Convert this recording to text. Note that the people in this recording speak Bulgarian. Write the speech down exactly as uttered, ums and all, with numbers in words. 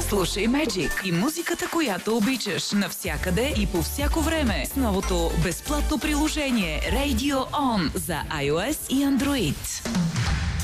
Слушай Magic и музиката, която обичаш, навсякъде и по всяко време с новото безплатно приложение Radio On за iOS и Android.